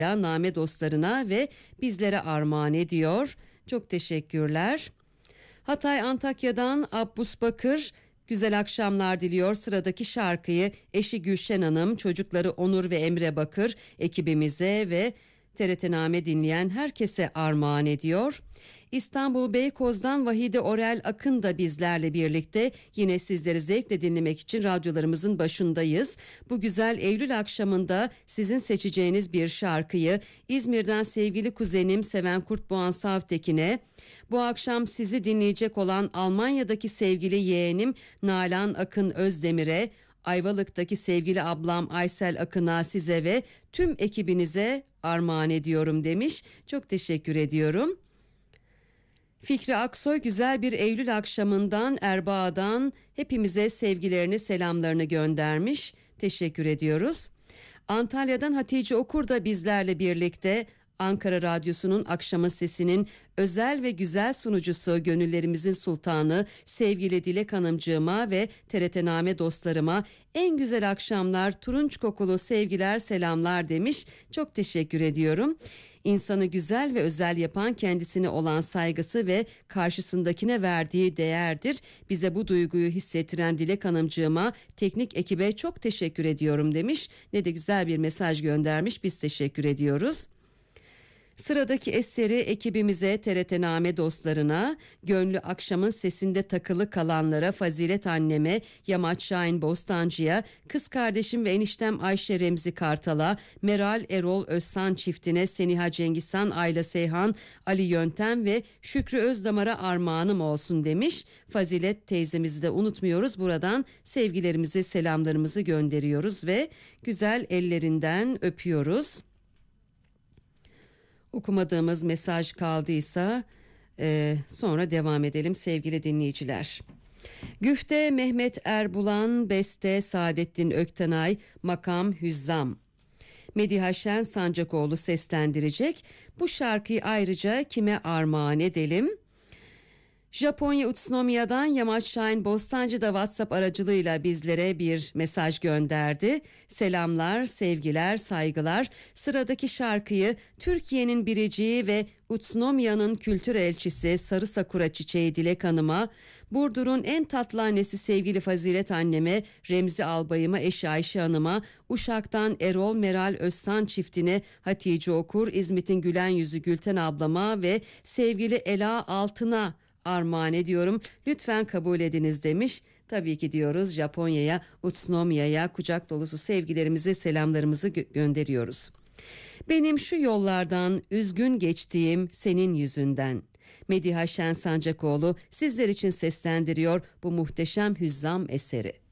Name dostlarına ve bizlere armağan ediyor. Çok teşekkürler. Hatay Antakya'dan Abbus Bakır güzel akşamlar diliyor. Sıradaki şarkıyı eşi Gülşen Hanım, çocukları Onur ve Emre Bakır ekibimize ve TRT Name dinleyen herkese armağan ediyor. İstanbul Beykoz'dan Vahide Orel Akın da bizlerle birlikte, yine sizleri zevkle dinlemek için radyolarımızın başındayız. Bu güzel Eylül akşamında sizin seçeceğiniz bir şarkıyı İzmir'den sevgili kuzenim Seven Kurtboğan Savtekin'e, bu akşam sizi dinleyecek olan Almanya'daki sevgili yeğenim Nalan Akın Özdemir'e, Ayvalık'taki sevgili ablam Aysel Akın'a, size ve tüm ekibinize armağan ediyorum demiş. Çok teşekkür ediyorum. Fikri Aksoy güzel bir Eylül akşamından Erbaa'dan hepimize sevgilerini, selamlarını göndermiş. Teşekkür ediyoruz. Antalya'dan Hatice Okur da bizlerle birlikte. Ankara Radyosu'nun Akşamın Sesi'nin özel ve güzel sunucusu, gönüllerimizin sultanı sevgili Dilek Hanımcığıma ve TRT Name dostlarıma en güzel akşamlar, turunç kokulu sevgiler, selamlar demiş. Çok teşekkür ediyorum. İnsanı güzel ve özel yapan kendisine olan saygısı ve karşısındakine verdiği değerdir. Bize bu duyguyu hissettiren Dilek Hanımcığıma, teknik ekibe çok teşekkür ediyorum demiş. Ne de güzel bir mesaj göndermiş. Biz teşekkür ediyoruz. Sıradaki eseri ekibimize, TRT Name dostlarına, gönlü akşamın sesinde takılı kalanlara, Fazilet anneme, Yamaç Şahin Bostancı'ya, kız kardeşim ve eniştem Ayşe Remzi Kartal'a, Meral Erol Özsan çiftine, Seniha Cengizhan, Ayla Seyhan, Ali Yöntem ve Şükrü Özdamar'a armağanım olsun demiş. Fazilet teyzemizi de unutmuyoruz. Buradan sevgilerimizi, selamlarımızı gönderiyoruz ve güzel ellerinden öpüyoruz. Okumadığımız mesaj kaldıysa sonra devam edelim sevgili dinleyiciler. Güfte Mehmet Erbulan, beste Saadettin Öktenay, makam Hüzzam. Mediha Şen Sancakoğlu seslendirecek. Bu şarkıyı ayrıca kime armağan edelim? Japonya Utsunomiya'dan Yamaç Şahin Bostancı da WhatsApp aracılığıyla bizlere bir mesaj gönderdi. Selamlar, sevgiler, saygılar. Sıradaki şarkıyı Türkiye'nin biriciği ve Utsunomiya'nın kültür elçisi Sarı Sakura Çiçeği Dilek Hanım'a, Burdur'un en tatlı annesi sevgili Fazilet anneme, Remzi Albayıma, eşi Ayşe Hanım'a, Uşak'tan Erol Meral Özsan çiftine, Hatice Okur, İzmit'in gülen yüzü Gülten ablama ve sevgili Ela Altın'a armağan ediyorum. Lütfen kabul ediniz demiş. Tabii ki diyoruz, Japonya'ya, Utsunomiya'ya kucak dolusu sevgilerimizi, selamlarımızı gönderiyoruz. Benim şu yollardan üzgün geçtiğim senin yüzünden. Mediha Şen Sancakoğlu sizler için seslendiriyor bu muhteşem Hüzzam eseri.